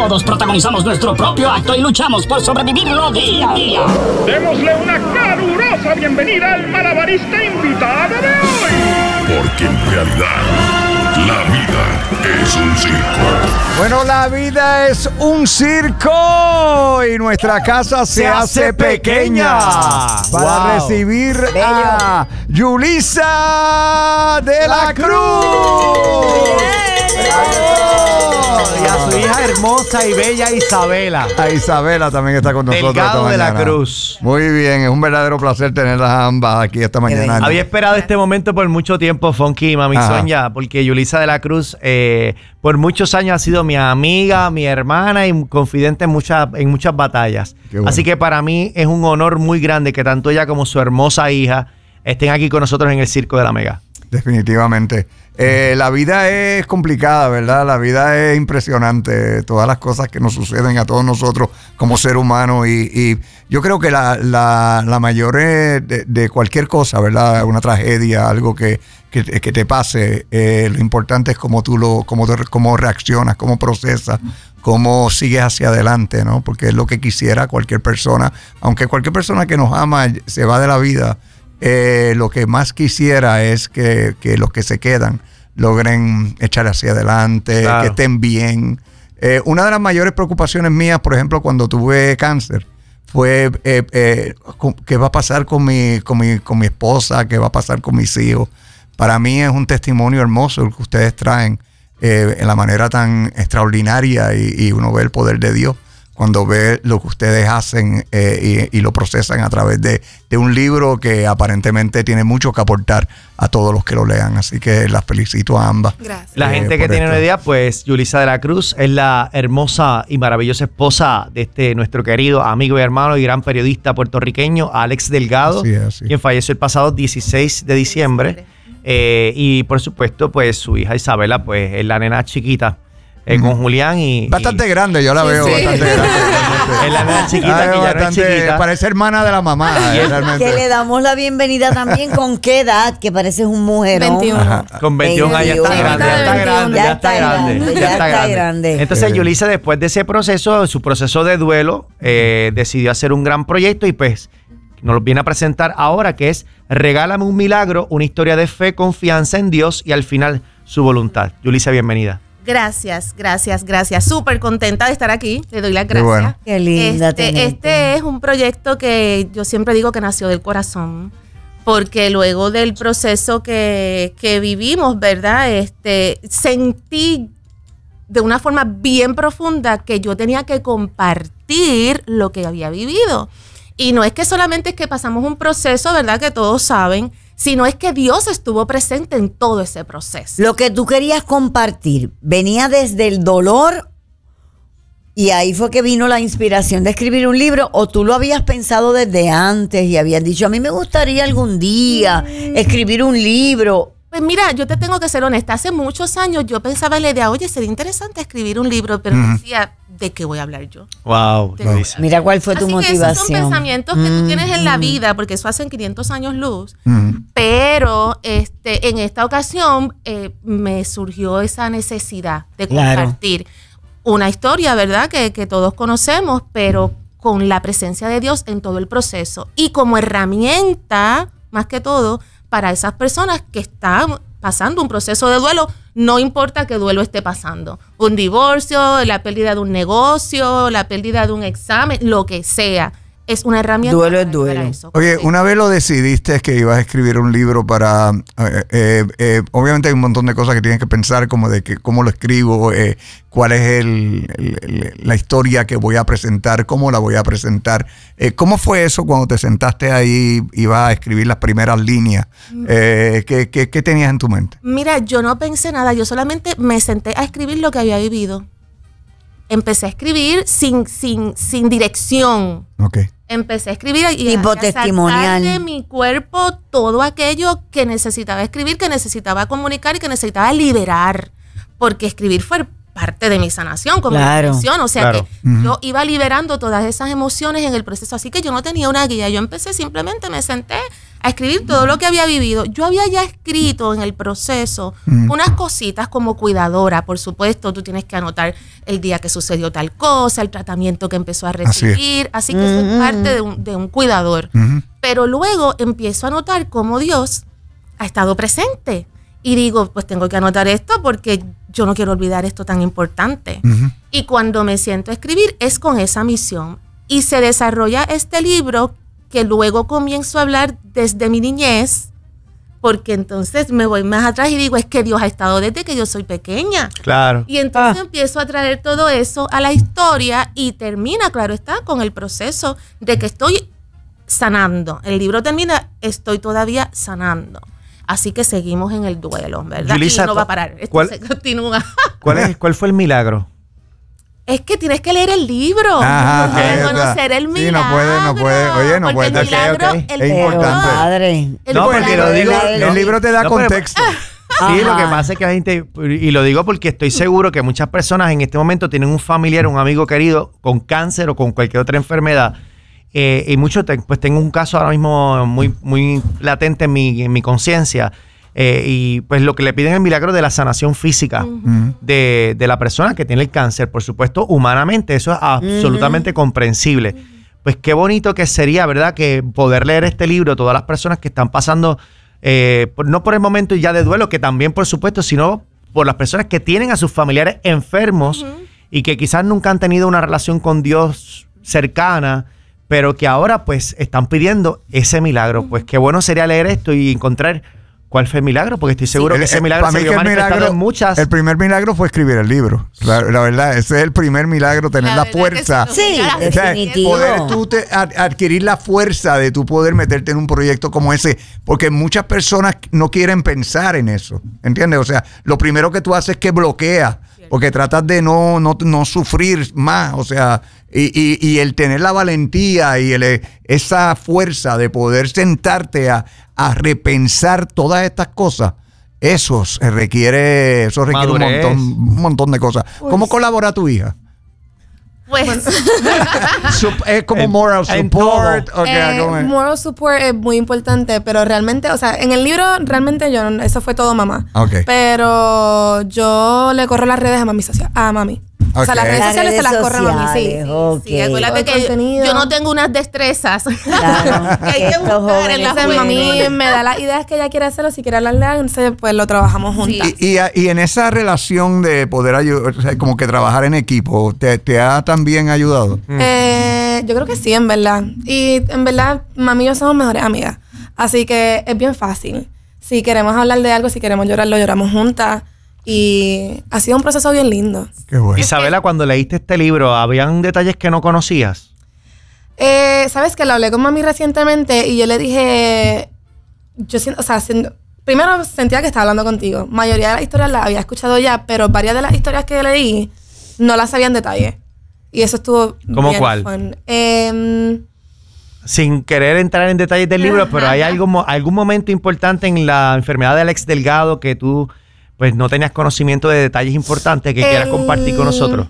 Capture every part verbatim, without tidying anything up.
Todos protagonizamos nuestro propio acto y luchamos por sobrevivirlo día a día. Démosle una calurosa bienvenida al malabarista invitado de hoy. Porque en realidad, la vida es un circo. Bueno, la vida es un circo y nuestra casa se, se hace, hace pequeña, pequeña para wow. recibir Bello. a Yulisa de la, la Cruz. Y a su hija hermosa y bella Isabela. A Isabela también está con nosotros. Delgado de la Cruz. Muy bien, es un verdadero placer tenerlas ambas aquí esta mañana. Había esperado este momento por mucho tiempo, Funky y Mami Ajá. Sonia, porque Yulisa de la Cruz eh, por muchos años ha sido mi amiga, mi hermana y confidente en muchas, en muchas batallas. Bueno. Así que para mí es un honor muy grande que tanto ella como su hermosa hija estén aquí con nosotros en el Circo de la Mega. Definitivamente. Eh, la vida es complicada, ¿verdad? La vida es impresionante. Todas las cosas que nos suceden a todos nosotros como ser humano. Y, y yo creo que la, la, la mayor de, de cualquier cosa, ¿verdad? Una tragedia, algo que, que, que te pase. Eh, lo importante es cómo tú lo, cómo, cómo reaccionas, cómo procesas, cómo sigues hacia adelante, ¿no? Porque es lo que quisiera cualquier persona. Aunque cualquier persona que nos ama se va de la vida, Eh, lo que más quisiera es que, que los que se quedan logren echar hacia adelante, claro. que estén bien. Eh, una de las mayores preocupaciones mías, por ejemplo, cuando tuve cáncer, fue eh, eh, qué va a pasar con mi, con, mi, con mi esposa, qué va a pasar con mis hijos. Para mí es un testimonio hermoso el que ustedes traen eh, en la manera tan extraordinaria y, y uno ve el poder de Dios cuando ve lo que ustedes hacen eh, y, y lo procesan a través de, de un libro que aparentemente tiene mucho que aportar a todos los que lo lean. Así que las felicito a ambas. Gracias. La eh, gente que tiene esto. una idea, pues Yulisa de la Cruz es la hermosa y maravillosa esposa de este nuestro querido amigo y hermano y gran periodista puertorriqueño, Alex Delgado, así es, así. quien falleció el pasado dieciséis de diciembre. Eh, y por supuesto, pues su hija Isabela, pues es la nena chiquita. Eh, con Julián y... Bastante y, grande, yo la sí, veo sí. bastante grande. Es la nena chiquita Ay, que ya bastante, no es chiquita. Parece hermana de la mamá. eh, realmente. Que le damos la bienvenida también. ¿Con qué edad? Que pareces un mujerón. veintiuno. Ajá. Con veintiún años ya está grande, ya está grande, ya está grande. Ya está grande. Entonces Yulisa, después de ese proceso, su proceso de duelo, eh, decidió hacer un gran proyecto y pues nos lo viene a presentar ahora, que es Regálame un milagro, una historia de fe, confianza en Dios y al final su voluntad. Yulisa, bienvenida. Gracias, gracias, gracias. Súper contenta de estar aquí. Le doy las gracias. Qué bueno. Qué linda. Este, este es un proyecto que yo siempre digo que nació del corazón, porque luego del proceso que, que vivimos, ¿verdad? Este, sentí de una forma bien profunda que yo tenía que compartir lo que había vivido. Y no es que solamente es que pasamos un proceso, ¿verdad? Que todos saben, sino es que Dios estuvo presente en todo ese proceso. Lo que tú querías compartir venía desde el dolor y ahí fue que vino la inspiración de escribir un libro, o tú lo habías pensado desde antes y habías dicho, a mí me gustaría algún día mm. escribir un libro. Pues mira, yo te tengo que ser honesta, hace muchos años yo pensaba en la idea, oye, sería interesante escribir un libro, pero mm. decía, ¿de qué voy a hablar yo? Wow. Wow. Mira cuál fue tu Así motivación. Que esos son pensamientos que mm. tú tienes en la vida, porque eso hace quinientos años luz. Mm. Pero este, en esta ocasión eh, me surgió esa necesidad de compartir claro. una historia, ¿verdad? Que, que todos conocemos, pero con la presencia de Dios en todo el proceso. Y como herramienta, más que todo, para esas personas que están pasando un proceso de duelo, no importa qué duelo esté pasando. Un divorcio, la pérdida de un negocio, la pérdida de un examen, lo que sea. Es una herramienta. Duelo es duelo. Eso, Oye, una vez lo decidiste que ibas a escribir un libro para... Eh, eh, eh, obviamente hay un montón de cosas que tienes que pensar, como de que cómo lo escribo, eh, cuál es el, el, el, la historia que voy a presentar, cómo la voy a presentar. Eh, ¿Cómo fue eso cuando te sentaste ahí y ibas a escribir las primeras líneas? Eh, ¿qué, qué, ¿Qué tenías en tu mente? Mira, yo no pensé nada, yo solamente me senté a escribir lo que había vivido. Empecé a escribir sin, sin, sin dirección. Okay. Empecé a escribir y tipo a testimonial. sacar de mi cuerpo todo aquello que necesitaba escribir, que necesitaba comunicar y que necesitaba liberar. Porque escribir fue parte de mi sanación, como claro. emoción. O sea claro. que uh-huh. yo iba liberando todas esas emociones en el proceso. Así que yo no tenía una guía. Yo empecé simplemente, me senté a escribir todo lo que había vivido. Yo había ya escrito en el proceso mm. unas cositas como cuidadora, por supuesto, tú tienes que anotar el día que sucedió tal cosa, el tratamiento que empezó a recibir, así, así que mm-hmm. soy parte de un, de un cuidador. Mm-hmm. Pero luego empiezo a notar cómo Dios ha estado presente. Y digo, pues tengo que anotar esto porque yo no quiero olvidar esto tan importante. Uh-huh. Y cuando me siento a escribir es con esa misión. Y se desarrolla este libro que luego comienzo a hablar desde mi niñez, porque entonces me voy más atrás y digo, es que Dios ha estado desde que yo soy pequeña. Claro. Y entonces ah. empiezo a traer todo eso a la historia y termina, claro está, con el proceso de que estoy sanando. El libro termina, estoy todavía sanando. Así que seguimos en el duelo, ¿verdad? Yulisa, y no va a parar, esto ¿cuál, se continúa. ¿cuál, es, ¿Cuál fue el milagro? Es que tienes que leer el libro Ajá, para conocer el milagro. Sí, no puede, no puede. Oye, no puede. El milagro, okay, okay. El es importante. Padre. El no, porque lo digo, el, el libro te da no, contexto. Pero, sí, lo que pasa es que la gente, y lo digo porque estoy seguro que muchas personas en este momento tienen un familiar, un amigo querido con cáncer o con cualquier otra enfermedad. Eh, y mucho, pues tengo un caso ahora mismo muy, muy latente en mi, en mi conciencia. Eh, y pues lo que le piden es el milagro de la sanación física uh-huh. de, de la persona que tiene el cáncer. Por supuesto, humanamente, eso es absolutamente uh-huh. comprensible. Pues qué bonito que sería, ¿verdad? Que poder leer este libro, todas las personas que están pasando, eh, por, no por el momento ya de duelo, que también, por supuesto, sino por las personas que tienen a sus familiares enfermos uh-huh. y que quizás nunca han tenido una relación con Dios cercana, pero que ahora pues están pidiendo ese milagro. Uh-huh. Pues qué bueno sería leer esto y encontrar cuál fue el milagro, porque estoy seguro sí. que ese milagro se vio manifestado en muchas. El primer milagro fue escribir el libro. La, la verdad, ese es el primer milagro, tener la, la fuerza. Sí, o sea, definitivo. Poder tú te, a, adquirir la fuerza de tú poder meterte en un proyecto como ese, porque muchas personas no quieren pensar en eso, ¿entiendes? O sea, lo primero que tú haces es que bloqueas, porque tratas de no, no, no sufrir más, o sea, y, y, y el tener la valentía y el, esa fuerza de poder sentarte a, a repensar todas estas cosas, eso se requiere, eso requiere un montón, un montón de cosas. Pues, ¿cómo colabora tu hija? Pues es como moral support. Okay, eh, moral support es muy importante, pero realmente, o sea, en el libro realmente yo, eso fue todo mamá. Okay. Pero yo le corro las redes a mami, a mami. Okay. O sea, las redes las sociales redes se las corre mami, sí. Okay. Sí, acuérdate que yo, yo no tengo unas destrezas. Claro. Que hay que buscar en las Entonces, mami me da las ideas que ella quiere hacerlo, si quiere hablarle, entonces pues lo trabajamos juntas. Sí. Y, y, y en esa relación de poder ayudar, o sea, como que trabajar en equipo, ¿te, te ha también ayudado? Mm. Eh, yo creo que sí, en verdad. Y en verdad, mami y yo somos mejores amigas. Así que es bien fácil. Si queremos hablar de algo, si queremos llorar, lo lloramos juntas. Y ha sido un proceso bien lindo. Qué bueno. Isabela, cuando leíste este libro, ¿habían detalles que no conocías? Eh, Sabes que lo hablé con mami recientemente y yo le dije, yo siento, o sea, siento, primero sentía que estaba hablando contigo. Mayoría de las historias las había escuchado ya, pero varias de las historias que leí no las sabía en detalle. Y eso estuvo ¿Cómo bien cuál? fun. Eh, Sin querer entrar en detalles del libro, pero ¿hay algún, algún momento importante en la enfermedad de Alex Delgado que tú pues no tenías conocimiento de detalles importantes que el, quieras compartir con nosotros?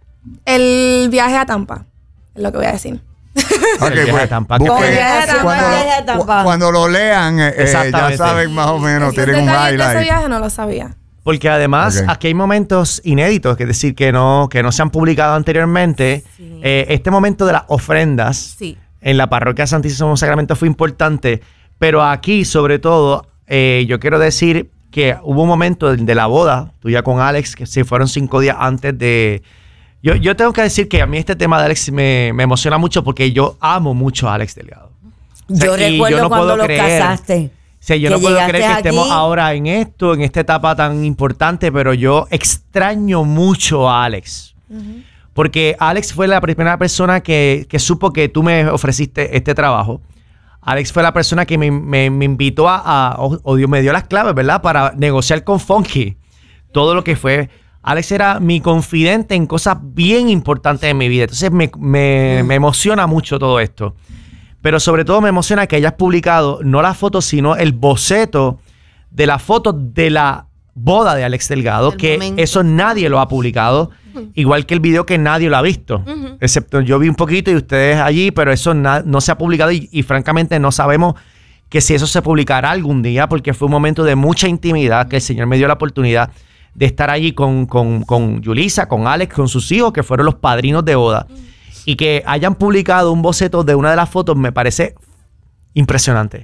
El viaje a Tampa, es lo que voy a decir. Okay, el pues, Tampa, busque, el viaje a Tampa, cuando, el viaje a Tampa. cuando lo lean, eh, ya saben más o menos, tienen un highlight. Ese viaje no lo sabía. Porque además okay. aquí hay momentos inéditos, es decir, que no, que no se han publicado anteriormente. Sí. Eh, este momento de las ofrendas sí. en la parroquia Santísimo Sacramento fue importante, pero aquí sobre todo eh, yo quiero decir que hubo un momento de, de la boda tuya con Alex, que se fueron cinco días antes de... Yo, yo tengo que decir que a mí este tema de Alex me, me emociona mucho porque yo amo mucho a Alex Delgado. O sea, yo recuerdo yo no cuando los casaste. O sea, yo no puedo creer que estemos aquí ahora en esto, en esta etapa tan importante, pero yo extraño mucho a Alex. Uh-huh. Porque Alex fue la primera persona que, que supo que tú me ofreciste este trabajo. Alex fue la persona que me, me, me invitó a, a o, o Dios me dio las claves, ¿verdad? Para negociar con Funky. Todo lo que fue. Alex era mi confidente en cosas bien importantes en mi vida. Entonces me, me, me emociona mucho todo esto. Pero sobre todo me emociona que hayas publicado no la foto, sino el boceto de la foto de la boda de Alex Delgado, el que momento. Eso nadie lo ha publicado. Uh-huh. Igual que el video que nadie lo ha visto. Uh-huh. Excepto yo vi un poquito y ustedes allí, pero eso na- no se ha publicado y, y francamente no sabemos que si eso se publicara algún día, porque fue un momento de mucha intimidad, que el Señor me dio la oportunidad de estar allí con, con, con Yulisa, con Alex, con sus hijos, que fueron los padrinos de boda. Y que hayan publicado un boceto de una de las fotos me parece impresionante.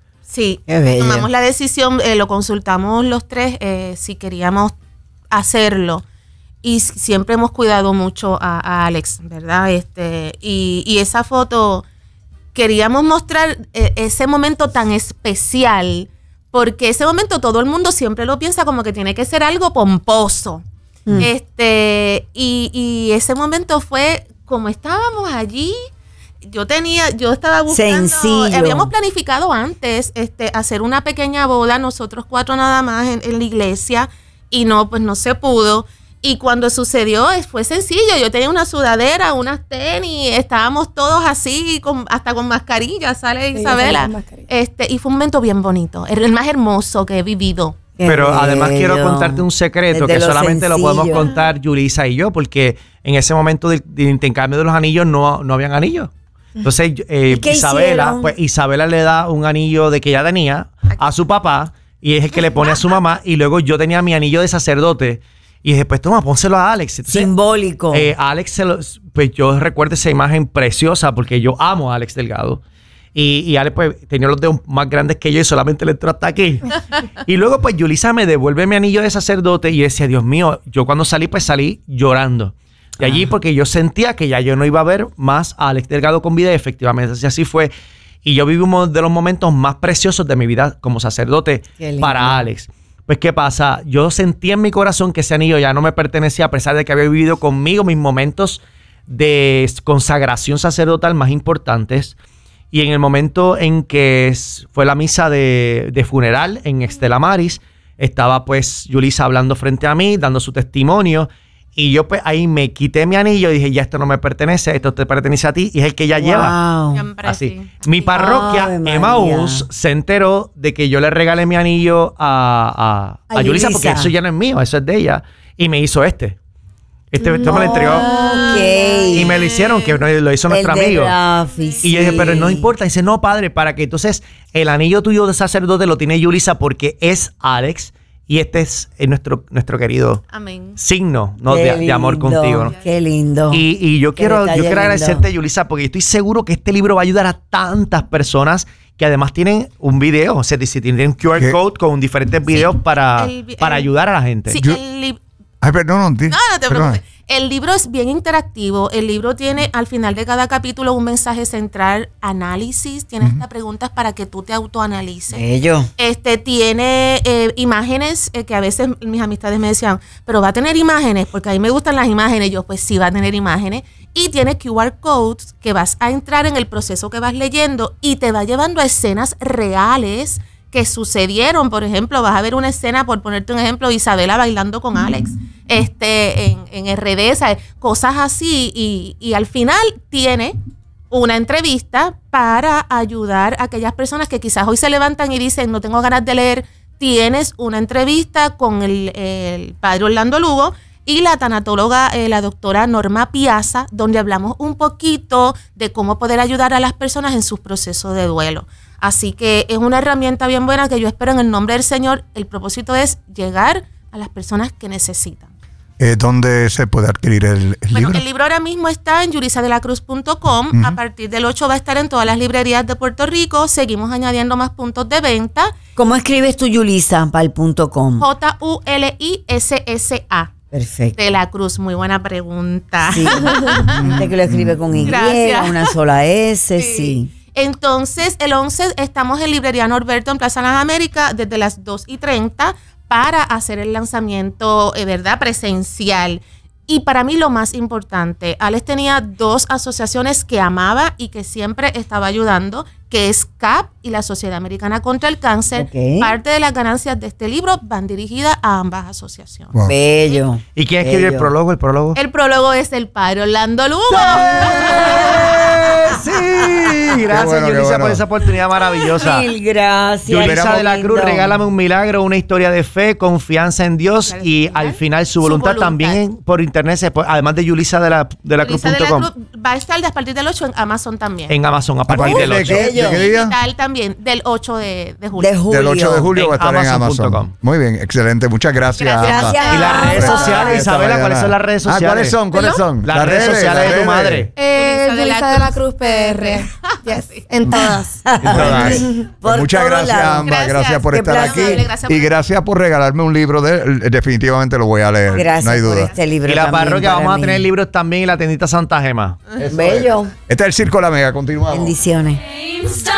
Sí, tomamos la decisión, eh, lo consultamos los tres, eh, si queríamos hacerlo. Y siempre hemos cuidado mucho a, a Alex, ¿verdad? Este, y, y esa foto, queríamos mostrar eh, ese momento tan especial, porque ese momento todo el mundo siempre lo piensa como que tiene que ser algo pomposo. Mm. Este, y, y ese momento fue como estábamos allí. Yo tenía, yo estaba buscando, sencillo. Habíamos planificado antes este, hacer una pequeña boda, nosotros cuatro nada más en, en la iglesia, y no, pues no se pudo. Y cuando sucedió fue sencillo, yo tenía una sudadera, unas tenis, estábamos todos así, con, hasta con mascarilla, sale sí, Isabela. Este, y fue un momento bien bonito, el más hermoso que he vivido. Pero además quiero contarte un secreto que solamente sencillo. Lo podemos contar Yulisa y yo, porque en ese momento del, del intercambio de los anillos no, no habían anillos. Entonces eh, Isabela, pues Isabela le da un anillo de que ella tenía a su papá y es el que le pone a su mamá, y luego yo tenía mi anillo de sacerdote y después toma, pónselo a Alex. Entonces, simbólico. Eh, Alex, se lo, pues yo recuerdo esa imagen preciosa porque yo amo a Alex Delgado. Y, y Alex pues tenía los dedos más grandes que yo y solamente le entró hasta aquí. Y luego pues Yulisa me devuelve mi anillo de sacerdote y yo decía, Dios mío, yo cuando salí pues salí llorando. De allí porque yo sentía que ya yo no iba a ver más a Alex Delgado con vida, y efectivamente así, así fue. Y yo viví uno de los momentos más preciosos de mi vida como sacerdote para Alex. Pues ¿qué pasa? Yo sentí en mi corazón que ese anillo ya no me pertenecía, a pesar de que había vivido conmigo mis momentos de consagración sacerdotal más importantes. Y en el momento en que fue la misa de, de funeral en Estela Maris, estaba pues Yulisa hablando frente a mí, dando su testimonio. Y yo pues ahí me quité mi anillo y dije, ya esto no me pertenece, esto te pertenece a ti, y es el que ella wow. lleva. Siempre así. Sí. Mi parroquia, oh, Emmaús, se enteró de que yo le regalé mi anillo a, a, a, a Yulisa, porque eso ya no es mío, eso es de ella. Y me hizo este. Este no, me lo entregó. Okay. Y me lo hicieron, que lo hizo nuestro amigo. Rafi, sí. Y yo dije, pero no importa. Y dice, no, padre, para que entonces el anillo tuyo de sacerdote lo tiene Yulisa porque es Alex. Y este es nuestro, nuestro querido Amén. signo ¿no? de, de amor contigo. ¿no? Qué lindo. Y, y yo quiero, yo quiero agradecerte, Yulisa, porque estoy seguro que este libro va a ayudar a tantas personas que además tienen un video. O sea, si tienen un Q R ¿Qué? code con diferentes videos sí, para, el, para el, ayudar a la gente. Sí, yo, el Ay, perdón, no, no, no te preocupes. El libro es bien interactivo. El libro tiene al final de cada capítulo un mensaje central, análisis, tiene uh-huh. hasta preguntas para que tú te autoanalices. Ello. Este tiene eh, imágenes eh, que a veces mis amistades me decían, pero va a tener imágenes, porque a mí me gustan las imágenes. Yo, pues sí, va a tener imágenes. Y tiene Q R codes que vas a entrar en el proceso que vas leyendo y te va llevando a escenas reales que sucedieron. Por ejemplo, vas a ver una escena, por ponerte un ejemplo, Isabela bailando con Alex este, en, en R D, ¿sabes? Cosas así, y, y al final tiene una entrevista para ayudar a aquellas personas que quizás hoy se levantan y dicen, no tengo ganas de leer. Tienes una entrevista con el, el padre Orlando Lugo y la tanatóloga, eh, la doctora Norma Piazza, donde hablamos un poquito de cómo poder ayudar a las personas en sus procesos de duelo. Así que es una herramienta bien buena que yo espero en el nombre del Señor. El propósito es llegar a las personas que necesitan. Eh, ¿Dónde se puede adquirir el, el bueno, libro? El libro ahora mismo está en yulisa de la cruz punto com. Uh-huh. A partir del ocho va a estar en todas las librerías de Puerto Rico. Seguimos añadiendo más puntos de venta. ¿Cómo escribes tú Yulisa para el punto com? J U L I S S A. Perfecto. De la Cruz, muy buena pregunta. Sí. Gente que lo escribe con Y, Gracias. Una sola S, sí. sí. Entonces, el once estamos en Librería Norberto en Plaza Las Américas desde las dos y treinta para hacer el lanzamiento, eh, ¿verdad?, presencial. Y para mí lo más importante, Alex tenía dos asociaciones que amaba y que siempre estaba ayudando, que es C A P y la Sociedad Americana contra el Cáncer. Okay. Parte de las ganancias de este libro van dirigidas a ambas asociaciones. Wow. Bello. ¿Y quién escribe el prólogo? ¿El prólogo? El prólogo es el padre Orlando Lugo. ¡Sí! ¡Sí! Gracias, bueno, Yulisa, bueno. por esa oportunidad maravillosa. Mil gracias. Yulisa de la lindo. Cruz, regálame un milagro, una historia de fe, confianza en Dios Al y final, al final su su voluntad, voluntad. también en- por internet, se puede- además de Yulisa de la, de la Cruz Yulisa de punto la com, Cruz va a estar a partir del ocho en Amazon también. en Amazon a partir partir del de ocho. qué? ¿De qué día? Digital también, del ocho de, de julio. De julio. Del ocho de julio En va a estar en amazon punto Amazon. com. Muy bien, excelente. Muchas gracias. Gracias. Amba. Gracias. Y las redes Amba. sociales, Esta Isabela, mañana. ¿cuáles son las redes Ah, sociales? ¿cuáles son? ¿Cuáles son? Las redes sociales de tu madre. Eh, Yulisa de la Yulisa de la Cruz P R. Yes, en todas. Todas. Por Pues muchas todos gracias, lados. Amba. Gracias, Gracias. por Qué estar placer. aquí. Gracias Y por- gracias por regalarme un libro. De, definitivamente lo voy a leer. Gracias no hay por duda. este libro. Y la también parroquia para vamos a mí. tener libros también y la tiendita Santa Gema. Bello. Este es el Circo de la Mega. Continuamos. Bendiciones. Stop.